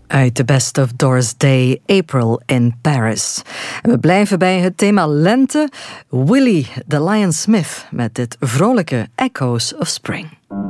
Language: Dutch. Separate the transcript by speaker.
Speaker 1: Uit The Best of Doris Day, April in Paris. En we blijven bij het thema lente. Willie the Lion Smith met dit vrolijke Echoes of Spring.